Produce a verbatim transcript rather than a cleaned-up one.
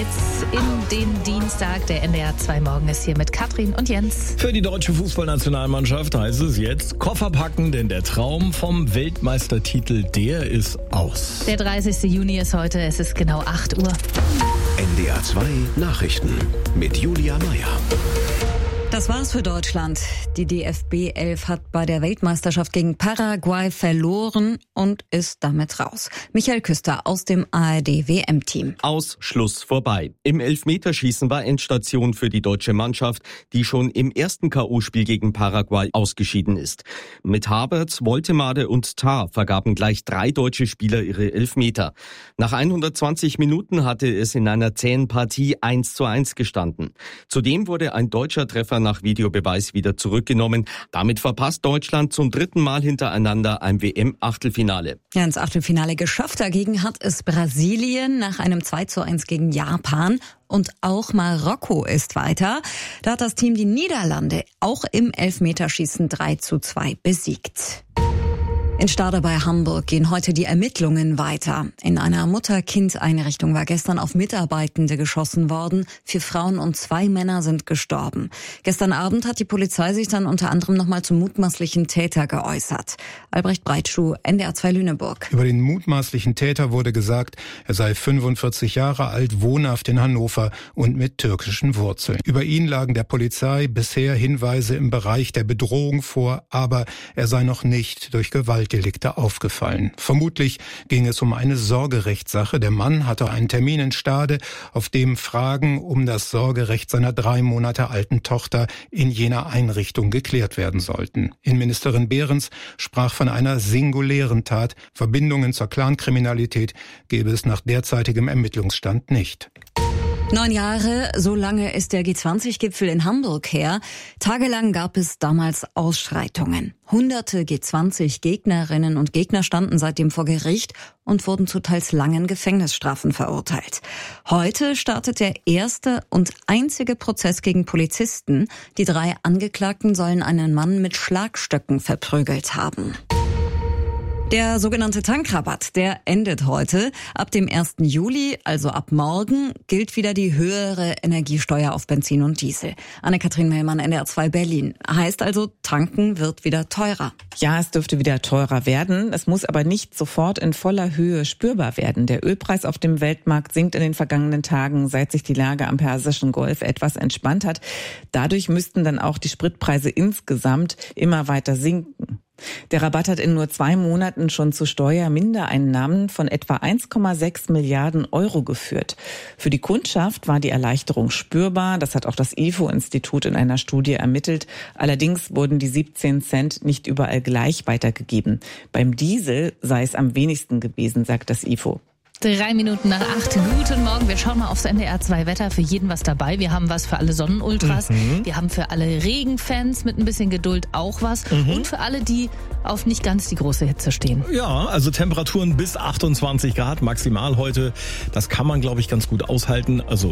geht's in den Dienstag. Der N D R zwei Morgen ist hier mit Katrin und Jens. Für die deutsche Fußballnationalmannschaft heißt es jetzt Koffer packen, denn der Traum vom Weltmeistertitel, der ist aus. Der dreißigste Juni ist heute, es ist genau acht Uhr. N D R zwei Nachrichten mit Julia Meyer. Das war's für Deutschland. Die D F B elf hat bei der Weltmeisterschaft gegen Paraguay verloren und ist damit raus. Michael Küster aus dem A R D-W M-Team. Aus, Schluss, vorbei. Im Elfmeterschießen war Endstation für die deutsche Mannschaft, die schon im ersten K O-Spiel gegen Paraguay ausgeschieden ist. Mit Havertz, Woltemade und Tah vergaben gleich drei deutsche Spieler ihre Elfmeter. Nach hundertzwanzig Minuten hatte es in einer zähen Partie eins zu eins gestanden. Zudem wurde ein deutscher Treffer nach Videobeweis wieder zurückgenommen. Damit verpasst Deutschland zum dritten Mal hintereinander ein W M-Achtelfinale. Ja, ins Achtelfinale geschafft. Dagegen hat es Brasilien nach einem zwei zu eins gegen Japan. Und auch Marokko ist weiter. Da hat das Team die Niederlande auch im Elfmeterschießen drei zu zwei besiegt. In Stade bei Hamburg gehen heute die Ermittlungen weiter. In einer Mutter-Kind-Einrichtung war gestern auf Mitarbeitende geschossen worden. Vier Frauen und zwei Männer sind gestorben. Gestern Abend hat die Polizei sich dann unter anderem nochmal zum mutmaßlichen Täter geäußert. Albrecht Breitschuh, N D R zwei Lüneburg. Über den mutmaßlichen Täter wurde gesagt, er sei fünfundvierzig Jahre alt, wohnhaft in Hannover und mit türkischen Wurzeln. Über ihn lagen der Polizei bisher Hinweise im Bereich der Bedrohung vor, aber er sei noch nicht durch Gewalt Delikte aufgefallen. Vermutlich ging es um eine Sorgerechtssache. Der Mann hatte einen Termin in Stade, auf dem Fragen um das Sorgerecht seiner drei Monate alten Tochter in jener Einrichtung geklärt werden sollten. Innenministerin Behrens sprach von einer singulären Tat. Verbindungen zur Clankriminalität gäbe es nach derzeitigem Ermittlungsstand nicht. Neun Jahre, so lange ist der G zwanzig Gipfel in Hamburg her. Tagelang gab es damals Ausschreitungen. Hunderte G zwanzig Gegnerinnen und Gegner standen seitdem vor Gericht und wurden zu teils langen Gefängnisstrafen verurteilt. Heute startet der erste und einzige Prozess gegen Polizisten. Die drei Angeklagten sollen einen Mann mit Schlagstöcken verprügelt haben. Der sogenannte Tankrabatt, der endet heute. Ab dem ersten Juli, also ab morgen, gilt wieder die höhere Energiesteuer auf Benzin und Diesel. Anne-Kathrin Mellmann, N D R zwei Berlin. Heißt also, tanken wird wieder teurer. Ja, es dürfte wieder teurer werden. Es muss aber nicht sofort in voller Höhe spürbar werden. Der Ölpreis auf dem Weltmarkt sinkt in den vergangenen Tagen, seit sich die Lage am Persischen Golf etwas entspannt hat. Dadurch müssten dann auch die Spritpreise insgesamt immer weiter sinken. Der Rabatt hat in nur zwei Monaten schon zu Steuermindereinnahmen von etwa eins Komma sechs Milliarden Euro geführt. Für die Kundschaft war die Erleichterung spürbar. Das hat auch das I F O-Institut in einer Studie ermittelt. Allerdings wurden die siebzehn Cent nicht überall gleich weitergegeben. Beim Diesel sei es am wenigsten gewesen, sagt das I F O. Drei Minuten nach acht. Guten Morgen. Wir schauen mal aufs N D R zwei Wetter. Für jeden was dabei. Wir haben was für alle Sonnenultras. Mhm. Wir haben für alle Regenfans mit ein bisschen Geduld auch was. Mhm. Und für alle, die auf nicht ganz die große Hitze stehen. Ja, also Temperaturen bis achtundzwanzig Grad maximal heute. Das kann man, glaube ich, ganz gut aushalten. Also